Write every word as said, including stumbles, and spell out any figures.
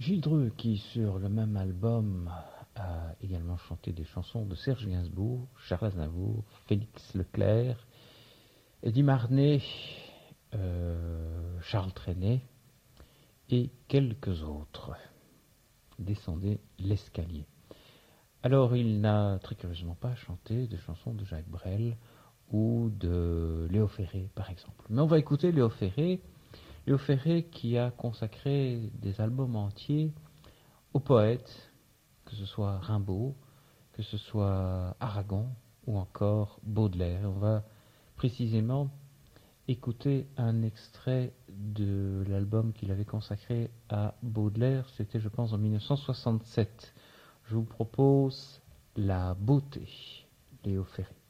Gilles Dreux, qui sur le même album a également chanté des chansons de Serge Gainsbourg, Charles Aznavour, Félix Leclerc, Eddie Marnet, euh, Charles Trenet et quelques autres. Descendez l'escalier. Alors il n'a très curieusement pas chanté des chansons de Jacques Brel ou de Léo Ferré par exemple. Mais on va écouter Léo Ferré, Léo Ferré qui a consacré des albums entiers aux poètes, que ce soit Rimbaud, que ce soit Aragon ou encore Baudelaire. On va précisément écouter un extrait de l'album qu'il avait consacré à Baudelaire, c'était je pense en mille neuf cent soixante-sept. Je vous propose La beauté, Léo Ferré.